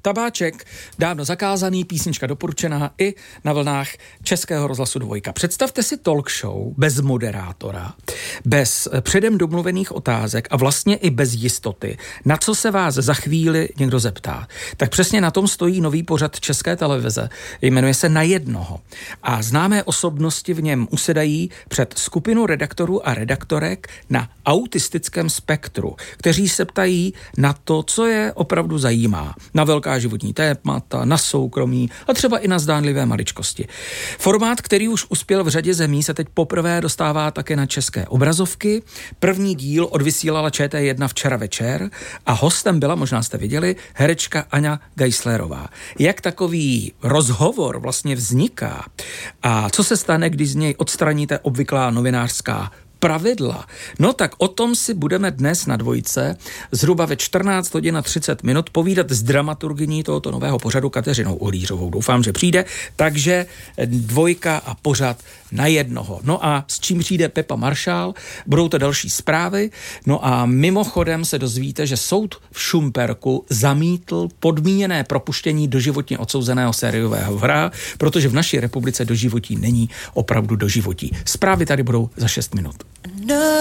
Tabáček, dávno zakázaný, písnička doporučená i na vlnách Českého rozhlasu Dvojka. Představte si talk show bez moderátora, bez předem domluvených otázek a vlastně i bez jistoty, na co se vás za chvíli někdo zeptá. Tak přesně na tom stojí nový pořad České televize. Jmenuje se Na jednoho. A známé osobnosti v něm usedají před skupinu redaktorů a redaktorek na autistickém spektru, kteří se ptají na to, co je opravdu zajímá. Na velká životní témata, na soukromí a třeba i na zdánlivé maličkosti. Formát, který už uspěl v řadě zemí, se teď poprvé dostává také na české obrazovky. První díl odvysílala ČT1 včera večer a hostem byla, možná jste viděli, herečka Aňa Geislerová. Jak takový rozhovor vlastně vzniká a co se stane, když z něj odstraníte obvyklá novinářská pravidla. No tak o tom si budeme dnes na Dvojce zhruba ve 14 hodin a 30 minut povídat s dramaturgyní tohoto nového pořadu Kateřinou Uhlířovou. Doufám, že přijde, takže Dvojka a pořad Na jednoho. No a s čím přijde Pepa Maršál, budou to další zprávy. No a mimochodem se dozvíte, že soud v Šumperku zamítl podmíněné propuštění doživotně odsouzeného sériového vraha, protože v naší republice doživotí není opravdu doživotí. Zprávy tady budou za 6 minut. No.